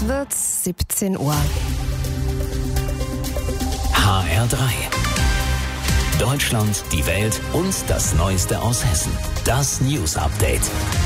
Es wird 17 Uhr. HR3. Deutschland, die Welt und das Neueste aus Hessen. Das News Update.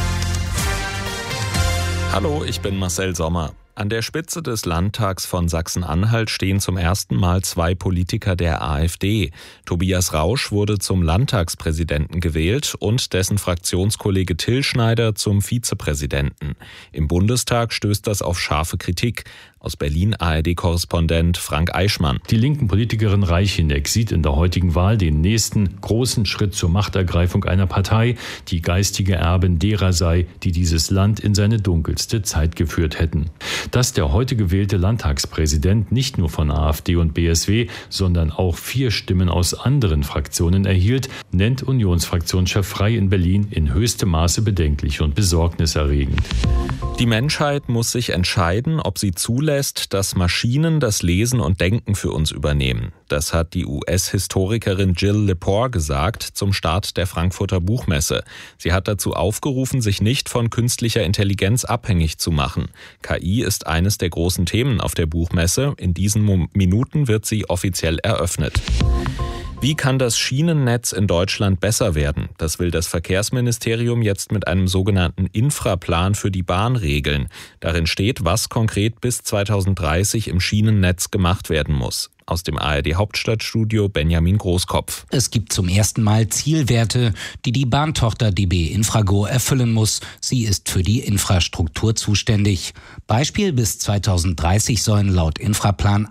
Hallo, ich bin Marcel Sommer. An der Spitze des Landtags von Sachsen-Anhalt stehen zum ersten Mal zwei Politiker der AfD. Tobias Rausch wurde zum Landtagspräsidenten gewählt und dessen Fraktionskollege Till Schneider zum Vizepräsidenten. Im Bundestag stößt das auf scharfe Kritik. Aus Berlin ARD-Korrespondent Frank Eichmann. Die linken Politikerin Reicheneck sieht in der heutigen Wahl den nächsten großen Schritt zur Machtergreifung einer Partei, die geistige Erbin derer sei, die dieses Land in seine dunkelste Zeit geführt hätten. Dass der heute gewählte Landtagspräsident nicht nur von AfD und BSW, sondern auch 4 Stimmen aus anderen Fraktionen erhielt, nennt Unionsfraktionschef Frey in Berlin in höchstem Maße bedenklich und besorgniserregend. Die Menschheit muss sich entscheiden, ob sie zulässt, dass Maschinen das Lesen und Denken für uns übernehmen. Das hat die US-Historikerin Jill Lepore gesagt zum Start der Frankfurter Buchmesse. Sie hat dazu aufgerufen, sich nicht von künstlicher Intelligenz abhängig zu machen. KI ist eines der großen Themen auf der Buchmesse. In diesen Minuten wird sie offiziell eröffnet. Wie kann das Schienennetz in Deutschland besser werden? Das will das Verkehrsministerium jetzt mit einem sogenannten Infraplan für die Bahn regeln. Darin steht, was konkret bis 2030 im Schienennetz gemacht werden muss. Aus dem ARD-Hauptstadtstudio Benjamin Großkopf. Es gibt zum ersten Mal Zielwerte, die die Bahntochter DB Infrago erfüllen muss. Sie ist für die Infrastruktur zuständig. Beispiel: bis 2030 sollen laut Infraplan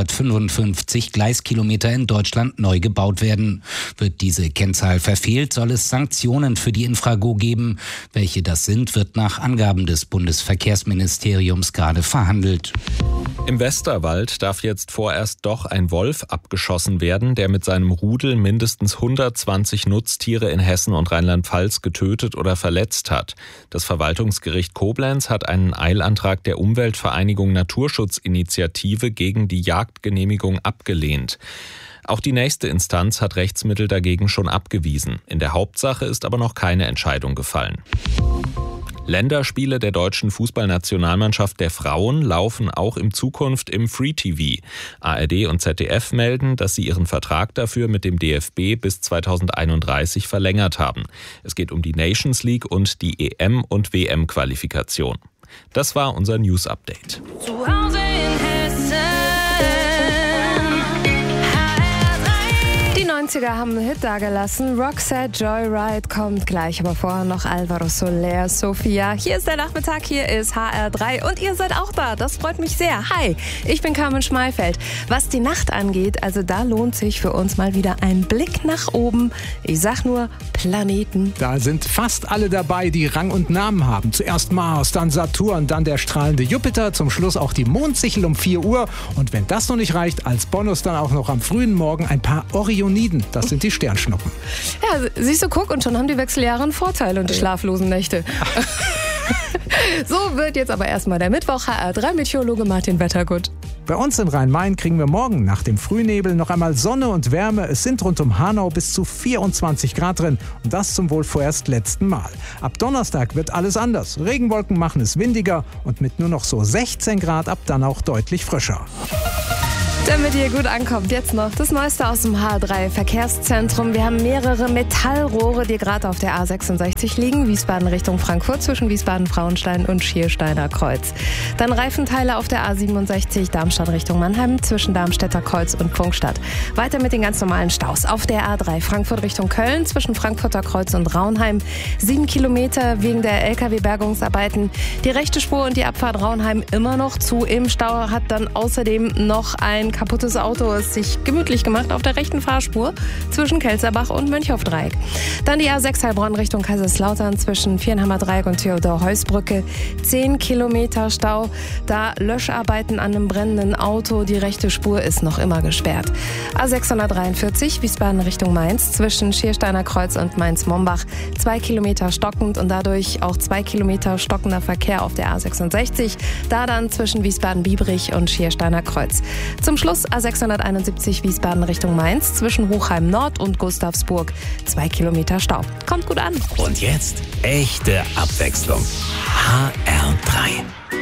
155 Gleiskilometer in Deutschland neu gebaut werden. Wird diese Kennzahl verfehlt, soll es Sanktionen für die Infrago geben. Welche das sind, wird nach Angaben des Bundesverkehrsministeriums gerade verhandelt. Im Westerwald darf jetzt vorerst doch ein Wolf abgeschossen werden, der mit seinem Rudel mindestens 120 Nutztiere in Hessen und Rheinland-Pfalz getötet oder verletzt hat. Das Verwaltungsgericht Koblenz hat einen Eilantrag der Umweltvereinigung Naturschutzinitiative gegen die Jagdgenehmigung abgelehnt. Auch die nächste Instanz hat Rechtsmittel dagegen schon abgewiesen. In der Hauptsache ist aber noch keine Entscheidung gefallen. Länderspiele der deutschen Fußballnationalmannschaft der Frauen laufen auch in Zukunft im Free TV. ARD und ZDF melden, dass sie ihren Vertrag dafür mit dem DFB bis 2031 verlängert haben. Es geht um die Nations League und die EM- und WM-Qualifikation. Das war unser News-Update. Zu Hause in Hessen. Die 90er haben einen Hit dagelassen. Roxette Joyride kommt gleich, aber vorher noch Alvaro Soler, Sophia. Hier ist der Nachmittag, hier ist HR3 und ihr seid auch da. Das freut mich sehr. Hi, ich bin Carmen Schmeifeld. Was die Nacht angeht, also da lohnt sich für uns mal wieder ein Blick nach oben. Ich sag nur Planeten. Da sind fast alle dabei, die Rang und Namen haben. Zuerst Mars, dann Saturn, dann der strahlende Jupiter, zum Schluss auch die Mondsichel um 4 Uhr. Und wenn das noch nicht reicht, als Bonus dann auch noch am frühen Morgen ein paar Orioniden. Das sind die Sternschnuppen. Ja, siehst du, guck, und schon haben die Wechseljahre einen Vorteil und die schlaflosen Nächte. So wird jetzt aber erstmal der Mittwoch. HR3-Meteorologe Martin Wettergut. Bei uns in Rhein-Main kriegen wir morgen nach dem Frühnebel noch einmal Sonne und Wärme. Es sind rund um Hanau bis zu 24 Grad drin. Und das zum wohl vorerst letzten Mal. Ab Donnerstag wird alles anders. Regenwolken machen es windiger und mit nur noch so 16 Grad ab dann auch deutlich frischer. Damit ihr gut ankommt, jetzt noch das Neueste aus dem H3 Verkehrszentrum. Wir haben mehrere Metallrohre, die gerade auf der A66 liegen. Wiesbaden Richtung Frankfurt zwischen Wiesbaden-Frauenstein und Schiersteiner Kreuz. Dann Reifenteile auf der A67 Darmstadt Richtung Mannheim zwischen Darmstädter Kreuz und Pfungstadt. Weiter mit den ganz normalen Staus. Auf der A3 Frankfurt Richtung Köln zwischen Frankfurter Kreuz und Raunheim. 7 Kilometer wegen der LKW-Bergungsarbeiten. Die rechte Spur und die Abfahrt Raunheim immer noch zu. Im Stau hat dann außerdem noch ein kaputtes Auto es sich gemütlich gemacht auf der rechten Fahrspur zwischen Kelzerbach und Mönchhofdreieck. Dann die A6 Heilbronn Richtung Kaiserslautern zwischen Vierenhammer Dreieck und Theodor-Heuss-Brücke. 10 Kilometer Stau. Da Löscharbeiten an einem brennenden Auto. Die rechte Spur ist noch immer gesperrt. A643 Wiesbaden Richtung Mainz zwischen Schiersteiner Kreuz und Mainz-Mombach. 2 Kilometer stockend und dadurch auch 2 Kilometer stockender Verkehr auf der A66. Da dann zwischen Wiesbaden-Biebrich und Schiersteiner Kreuz. Zum Schluss A671 Wiesbaden Richtung Mainz zwischen Hochheim Nord und Gustavsburg. 2 Kilometer Stau. Kommt gut an. Und jetzt echte Abwechslung. HR3.